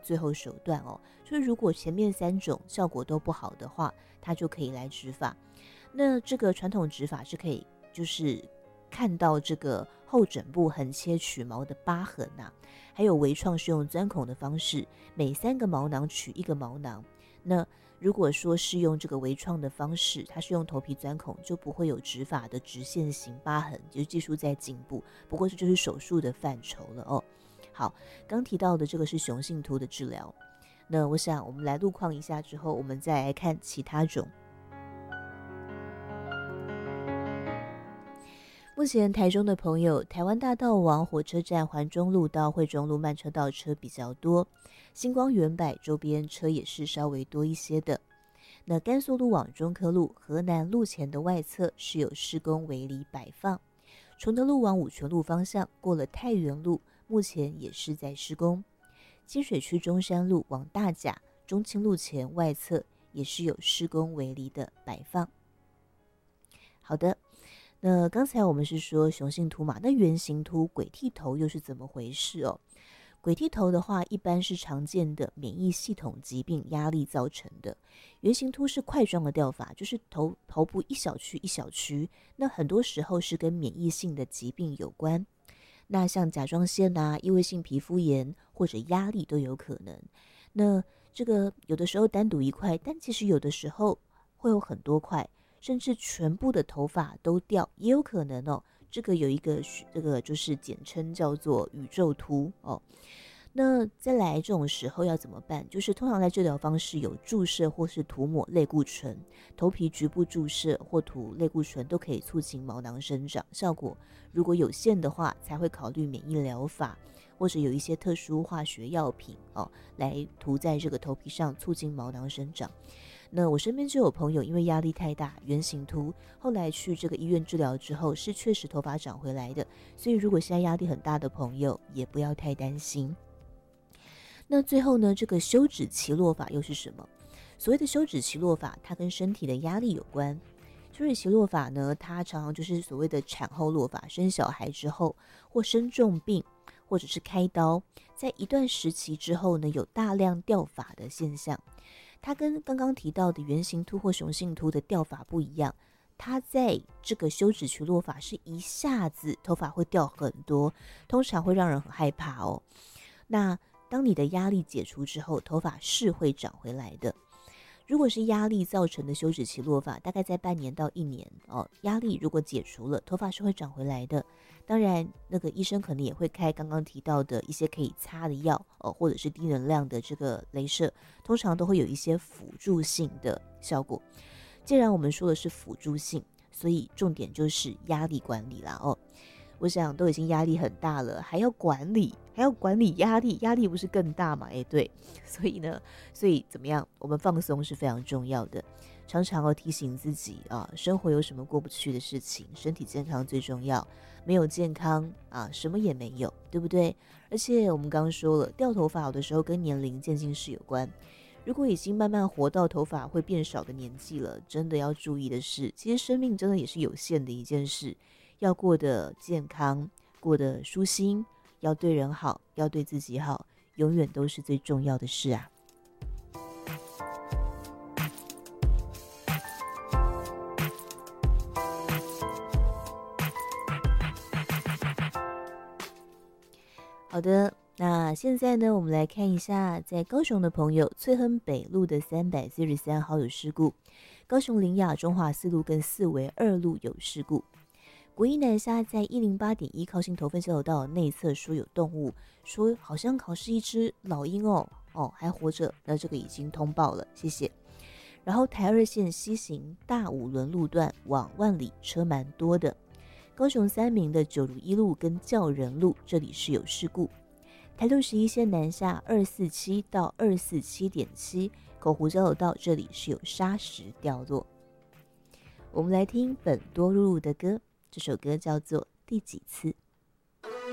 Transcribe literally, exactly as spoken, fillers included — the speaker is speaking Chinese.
最后手段哦。就是如果前面三种效果都不好的话，它就可以来植发。那这个传统植发是可以就是看到这个后枕部横切取毛的疤痕啊，还有微创是用钻孔的方式，每三个毛囊取一个毛囊。那如果说是用这个微创的方式，它是用头皮钻孔，就不会有植发的直线型疤痕，就是技术在进步，不过这就是手术的范畴了哦。好，刚提到的这个是雄性秃的治疗，那我想我们来路况一下之后，我们再来看其他种。目前台中的朋友，台湾大道往火车站环中路到惠中路慢车道车比较多，星光园百周边车也是稍微多一些的。那甘肃路往中科路河南路前的外侧是有施工围篱摆放，崇德路往五权路方向过了太原路，目前也是在施工。金水区中山路往大甲中清路前外侧也是有施工围篱的摆放。好的。那刚才我们是说雄性秃嘛，那圆形秃、鬼剃头又是怎么回事哦？鬼剃头的话，一般是常见的免疫系统疾病压力造成的。圆形秃是块状的掉发，就是头头部一小区一小区，那很多时候是跟免疫性的疾病有关。那像甲状腺啊、异位性皮肤炎或者压力都有可能。那这个有的时候单独一块，但其实有的时候会有很多块。甚至全部的头发都掉也有可能哦。这个有一个这个就是简称叫做宇宙秃哦。那再来这种时候要怎么办？就是通常在治疗方式有注射或是涂抹类固醇，头皮局部注射或涂类固醇都可以促进毛囊生长，效果如果有限的话，才会考虑免疫疗法，或者有一些特殊化学药品哦，来涂在这个头皮上促进毛囊生长。那我身边就有朋友因为压力太大，圆形秃，后来去这个医院治疗之后是确实头发长回来的，所以如果现在压力很大的朋友也不要太担心。那最后呢，这个休止期落发又是什么？所谓的休止期落发，它跟身体的压力有关。休止期落发呢，它常常就是所谓的产后落发，生小孩之后或生重病或者是开刀，在一段时期之后呢，有大量掉发的现象。它跟刚刚提到的圆形秃或雄性秃的掉发不一样，它在这个休止期落发是一下子头发会掉很多，通常会让人很害怕哦。那当你的压力解除之后，头发是会长回来的。如果是压力造成的休止期落发，大概在半年到一年哦，压力如果解除了，头发是会长回来的。当然，那个医生可能也会开刚刚提到的一些可以擦的药哦，或者是低能量的这个雷射，通常都会有一些辅助性的效果。既然我们说的是辅助性，所以重点就是压力管理啦哦。我想都已经压力很大了，还要管理，还要管理压力，压力不是更大吗？哎，对，所以呢，所以怎么样？我们放松是非常重要的，常常要提醒自己啊，生活有什么过不去的事情，身体健康最重要，没有健康啊，什么也没有，对不对？而且我们刚刚说了，掉头发有的时候跟年龄渐进式有关。如果已经慢慢活到头发会变少的年纪了，真的要注意的是，其实生命真的也是有限的一件事。要过得健康，过得舒心，要对人好，要对自己好，永远都是最重要的事啊。好的，那现在呢，我们来看一下在高雄的朋友，翠亨北路的三百四十三号有事故，高雄林雅中华四路跟四维二路有事故。国一南下在一零八点一靠近头份交流道内侧说有动物，说好像考试一只老鹰哦哦还活着，那这个已经通报了，谢谢。然后台二线西行大五轮路段往万里车蛮多的，高雄三民的九如一路跟教仁路这里是有事故。台六十一线南下二四七到二四七点七口湖交流道这里是有砂石掉落。我们来听本多入入的歌，这首歌叫做第几次。